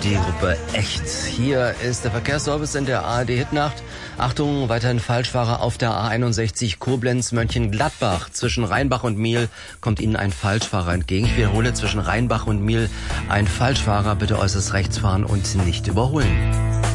Dirbe echt. Hier ist der Verkehrsservice in der ARD Hitnacht. Achtung, weiterhin Falschfahrer auf der A61 Koblenz-Mönchengladbach. Zwischen Rheinbach und Miel kommt Ihnen ein Falschfahrer entgegen. Ich wiederhole, zwischen Rheinbach und Miel ein Falschfahrer. Bitte äußerst rechts fahren und nicht überholen.